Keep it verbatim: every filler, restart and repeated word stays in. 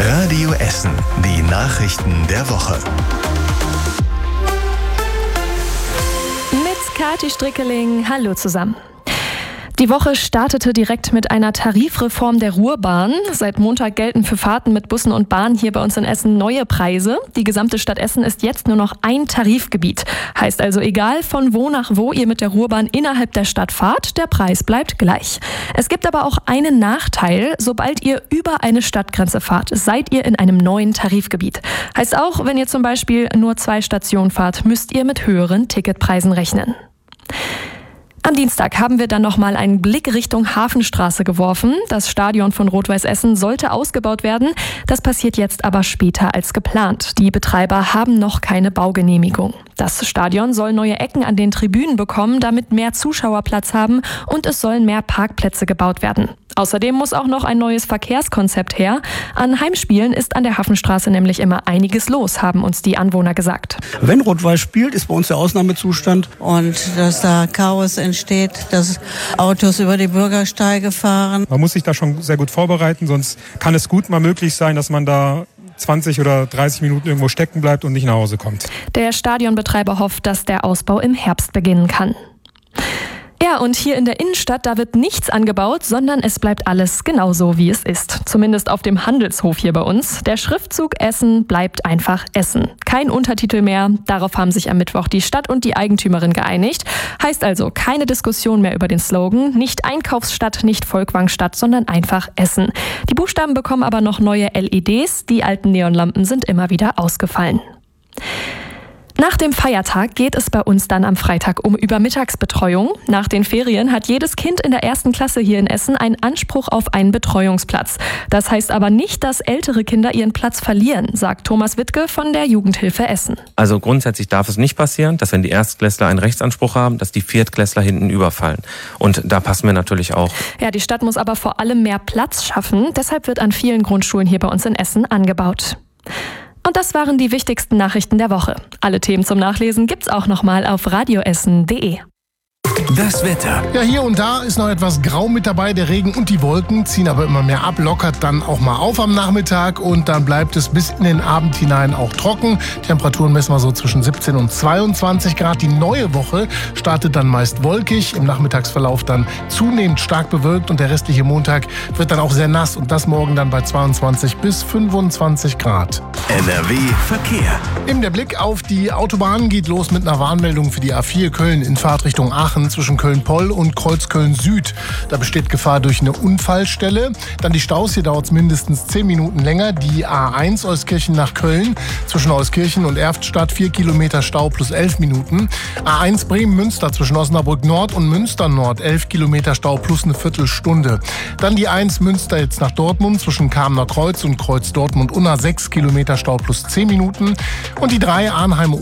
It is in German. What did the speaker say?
Radio Essen, die Nachrichten der Woche. Mit Kathi Strickeling, hallo zusammen. Die Woche startete direkt mit einer Tarifreform der Ruhrbahn. Seit Montag gelten für Fahrten mit Bussen und Bahnen hier bei uns in Essen neue Preise. Die gesamte Stadt Essen ist jetzt nur noch ein Tarifgebiet. Heißt also, egal von wo nach wo ihr mit der Ruhrbahn innerhalb der Stadt fahrt, der Preis bleibt gleich. Es gibt aber auch einen Nachteil. Sobald ihr über eine Stadtgrenze fahrt, seid ihr in einem neuen Tarifgebiet. Heißt auch, wenn ihr zum Beispiel nur zwei Stationen fahrt, müsst ihr mit höheren Ticketpreisen rechnen. Am Dienstag haben wir dann nochmal einen Blick Richtung Hafenstraße geworfen. Das Stadion von Rot-Weiß Essen sollte ausgebaut werden. Das passiert jetzt aber später als geplant. Die Betreiber haben noch keine Baugenehmigung. Das Stadion soll neue Ecken an den Tribünen bekommen, damit mehr Zuschauer Platz haben, und es sollen mehr Parkplätze gebaut werden. Außerdem muss auch noch ein neues Verkehrskonzept her. An Heimspielen ist an der Hafenstraße nämlich immer einiges los, haben uns die Anwohner gesagt. Wenn Rot-Weiß spielt, ist bei uns der Ausnahmezustand. Und dass da Chaos entsteht, dass Autos über die Bürgersteige fahren. Man muss sich da schon sehr gut vorbereiten, sonst kann es gut mal möglich sein, dass man da zwanzig oder dreißig Minuten irgendwo stecken bleibt und nicht nach Hause kommt. Der Stadionbetreiber hofft, dass der Ausbau im Herbst beginnen kann. Ja, und hier in der Innenstadt, da wird nichts angebaut, sondern es bleibt alles genauso, wie es ist. Zumindest auf dem Handelshof hier bei uns. Der Schriftzug Essen bleibt einfach Essen. Kein Untertitel mehr. Darauf haben sich am Mittwoch die Stadt und die Eigentümerin geeinigt. Heißt also, keine Diskussion mehr über den Slogan. Nicht Einkaufsstadt, nicht Volkwangstadt, sondern einfach Essen. Die Buchstaben bekommen aber noch neue L E Ds. Die alten Neonlampen sind immer wieder ausgefallen. Nach dem Feiertag geht es bei uns dann am Freitag um Übermittagsbetreuung. Nach den Ferien hat jedes Kind in der ersten Klasse hier in Essen einen Anspruch auf einen Betreuungsplatz. Das heißt aber nicht, dass ältere Kinder ihren Platz verlieren, sagt Thomas Wittke von der Jugendhilfe Essen. Also grundsätzlich darf es nicht passieren, dass wenn die Erstklässler einen Rechtsanspruch haben, dass die Viertklässler hinten überfallen. Und da passen wir natürlich auch. Ja, die Stadt muss aber vor allem mehr Platz schaffen. Deshalb wird an vielen Grundschulen hier bei uns in Essen angebaut. Und das waren die wichtigsten Nachrichten der Woche. Alle Themen zum Nachlesen gibt's auch nochmal auf radioessen punkt de. Das Wetter. Ja, hier und da ist noch etwas Grau mit dabei. Der Regen und die Wolken ziehen aber immer mehr ab, lockert dann auch mal auf am Nachmittag und dann bleibt es bis in den Abend hinein auch trocken. Temperaturen messen wir so zwischen siebzehn und zweiundzwanzig Grad. Die neue Woche startet dann meist wolkig, im Nachmittagsverlauf dann zunehmend stark bewölkt und der restliche Montag wird dann auch sehr nass und das morgen dann bei zweiundzwanzig bis fünfundzwanzig Grad. N R W Verkehr. Eben der Blick auf die Autobahn geht los mit einer Warnmeldung für die A vier Köln in Fahrtrichtung Aachen zwischen Köln-Poll und Kreuzköln-Süd. Da besteht Gefahr durch eine Unfallstelle. Dann die Staus, hier dauert es mindestens zehn Minuten länger. Die A eins Euskirchen nach Köln zwischen Euskirchen und Erftstadt vier Kilometer Stau plus elf Minuten. A eins Bremen-Münster zwischen Osnabrück Nord und Münster Nord elf Kilometer Stau plus eine Viertelstunde. Dann die eins Münster jetzt nach Dortmund zwischen Kamener Kreuz und Kreuz Dortmund Unna sechs Kilometer Stau plus zehn Minuten. Und die drei Arnheim